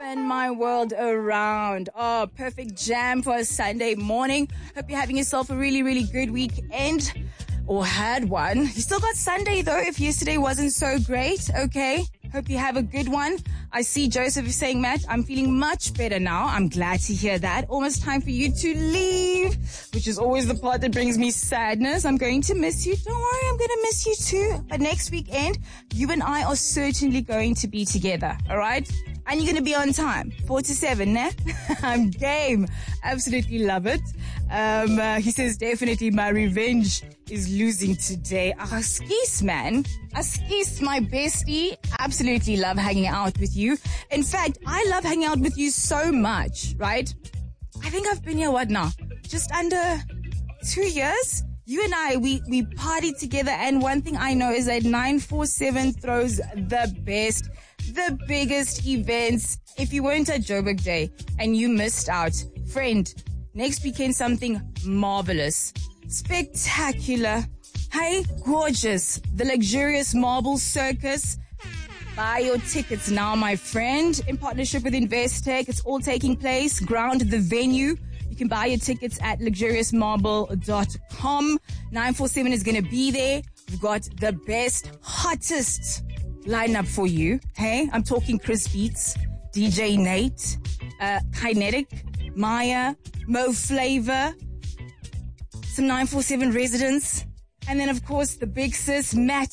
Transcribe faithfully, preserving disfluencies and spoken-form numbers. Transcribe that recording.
turn my world around. Oh, perfect jam for a Sunday morning. Hope you're having yourself a really, really good weekend. Or had one. You still got Sunday though, if yesterday wasn't so great. Okay. Hope you have a good one. I see Joseph is saying, Matt, I'm feeling much better now. I'm glad to hear that. Almost time for you to leave, which is always the part that brings me sadness. I'm going to miss you. Don't worry, I'm going to miss you too. But next weekend, you and I are certainly going to be together. All right? And you're going to be on time. Four to seven, ne? I'm game. Absolutely love it. Um, uh, he says, definitely my revenge is losing today. Ah, skis, man. Askis, my bestie. Absolutely love hanging out with you. In fact, I love hanging out with you so much, right? I think I've been here, what now? Just under two years? You and I, we, we partied together, and one thing I know is that nine four seven throws the best, the biggest events. If you weren't at Joburg Day and you missed out, friend, next weekend something marvelous, spectacular, hey, gorgeous, the luxurious marble circus. Buy your tickets now, my friend, in partnership with Investec. It's all taking place. Ground the venue. You can buy your tickets at luxurious marble dot com. nine four seven is going to be there. We've got the best, hottest lineup for you. Hey, I'm talking Chris Beats, D J Nate, uh, Kinetic, Maya, Mo Flavor, some nine four seven residents, and then of course the big sis, Matt